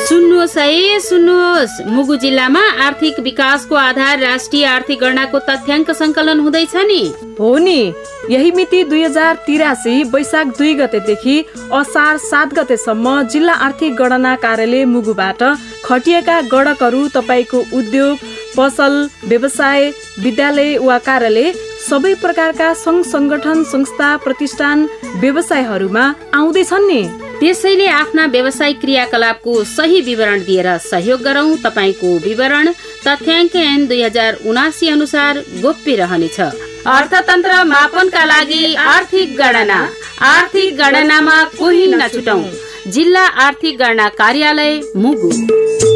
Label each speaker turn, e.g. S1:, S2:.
S1: सुन्नुहोस्, मुगु जिल्लामा आर्थिक विकासको आधार राष्ट्रिय आर्थिक गणनाको तथ्याङ्क संकलन हुँदैछ नि।
S2: हो नि, यही मिति 2083 वैशाख 2 गतेदेखि असार 7 गतेसम्म जिल्ला आर्थिक गणना कार्यालय मुगुबाट खटिएका गणकहरू तपाईको उद्योग, पसल, व्यवसाय, विद्यालय वा कार्यालय सबै प्रकारका संघ संगठन, संस्था, प्रतिष्ठान, व्यवसायहरूमा आउँदैछन् नि।
S1: त्यसैले आफ्ना व्यवसायिक क्रियाकलापको सही विवरण दिएर सहयोग गरौं। तपाईको विवरण तथ्याङ्क ऐन 2079 अनुसार गोप्य रहनेछ। अर्थतन्त्र मापनका लागि आर्थिक गणना, आर्थिक गणनामा कोही नछुटौं। जिल्ला आर्थिक गणना कार्यालय मुगु।